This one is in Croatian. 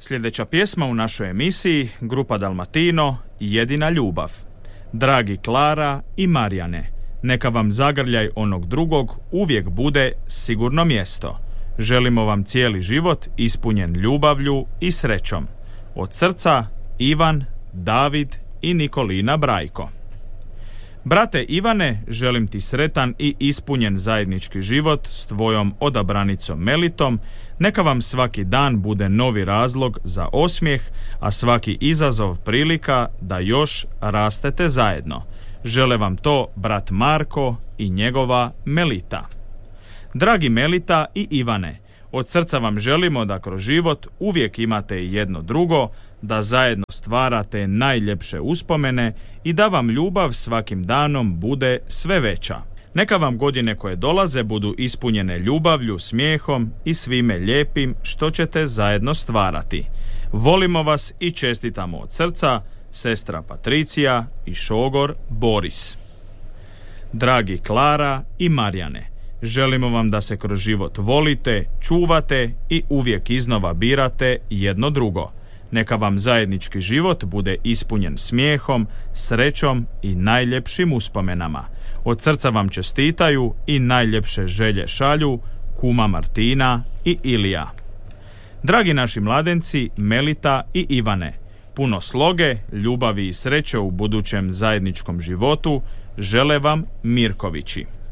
Sljedeća pjesma u našoj emisiji, grupa Dalmatino, Jedina ljubav. Dragi Klara i Marijane, neka vam zagrljaj onog drugog uvijek bude sigurno mjesto. Želimo vam cijeli život ispunjen ljubavlju i srećom. Od srca Ivan, David i Nikolina Brajko. Brate Ivane, želim ti sretan i ispunjen zajednički život s tvojom odabranicom Melitom. Neka vam svaki dan bude novi razlog za osmijeh, a svaki izazov prilika da još rastete zajedno. Žele vam to brat Marko i njegova Melita. Dragi Melita i Ivane, od srca vam želimo da kroz život uvijek imate jedno drugo, da zajedno stvarate najljepše uspomene i da vam ljubav svakim danom bude sve veća. Neka vam godine koje dolaze budu ispunjene ljubavlju, smijehom i svime lijepim što ćete zajedno stvarati. Volimo vas i čestitamo od srca, sestra Patricija i šogor Boris. Dragi Klara i Marijane, želimo vam da se kroz život volite, čuvate i uvijek iznova birate jedno drugo. Neka vam zajednički život bude ispunjen smijehom, srećom i najljepšim uspomenama. Od srca vam čestitaju i najljepše želje šalju kuma Martina i Ilija. Dragi naši mladenci, Melita i Ivane, puno sloge, ljubavi i sreće u budućem zajedničkom životu žele vam Mirkovići.